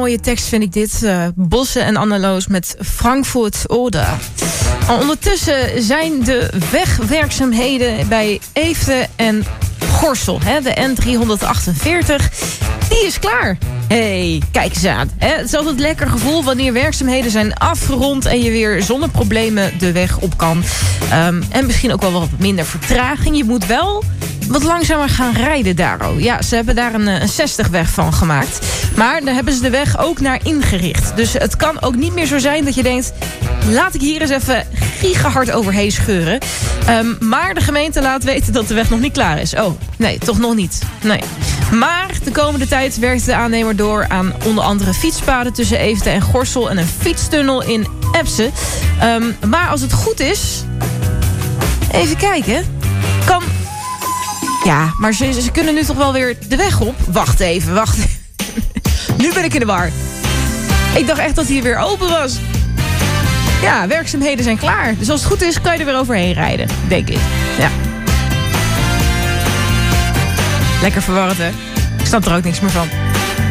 mooie tekst vind ik dit. Bosse en Anneloos met Frankfurt Oder. Ondertussen zijn de wegwerkzaamheden bij Eefde en Gorssel, de N348, die is klaar. Hey, kijk eens aan. Het is altijd een lekker gevoel wanneer werkzaamheden zijn afgerond en je weer zonder problemen de weg op kan. En misschien ook wel wat minder vertraging. Je moet wel wat langzamer gaan rijden daar. Ja, ze hebben daar een 60-weg van gemaakt. Maar daar hebben ze de weg ook naar ingericht. Dus het kan ook niet meer zo zijn dat je denkt, laat ik hier eens even gigahard overheen scheuren. Maar de gemeente laat weten dat de weg nog niet klaar is. Oh, nee, toch nog niet. Nee. Maar de komende tijd werkt de aannemer door aan onder andere fietspaden tussen Eefde en Gorssel en een fietstunnel in Epse. Maar als het goed is, even kijken, kan... Ja, maar ze kunnen nu toch wel weer de weg op? Wacht even. Nu ben ik in de war. Ik dacht echt dat hij weer open was. Ja, werkzaamheden zijn klaar. Dus als het goed is, kan je er weer overheen rijden. Denk ik. Ja. Lekker verwarrend, hè? Ik snap er ook niks meer van.